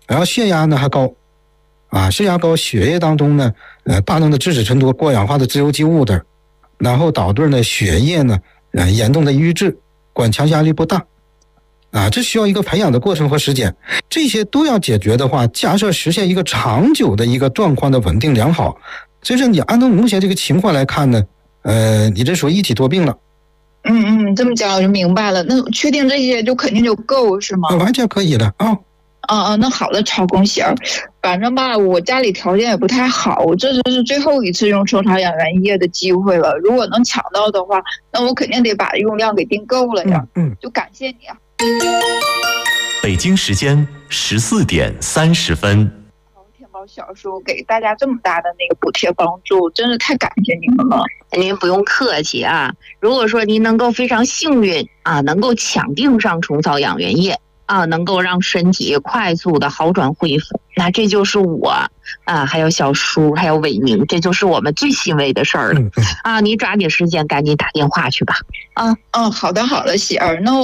然后血压呢还高，血压高，血液当中呢大量的致死沉多过氧化的自由基物的，然后导致呢血液呢严重的瘀滞，管强压力不大。这需要一个培养的过程和时间，这些都要解决的话，假设实现一个长久的一个状况的稳定良好，所以说你按照目前这个情况来看呢，你这属于一体多病了。 这么讲我就明白了。那确定这些就肯定就够是吗？ 完全可以的那好的，超恭喜。反正吧，我家里条件也不太好，我这是最后一次用虫草养元液的机会了。如果能抢到的话，那我肯定得把用量给订够了呀。就感谢你啊。 北京时间14点30分。 天宝小叔给大家这么大的那个补贴帮助，真是太感谢你们了。 您不用客气啊。如果说您能够非常幸运能够抢订上虫草养元液能够让身体快速的好转恢复，那这就是我还有小叔还有伟宁，这就是我们最欣慰的事儿了。你抓紧时间赶紧打电话去吧。 好的喜儿，那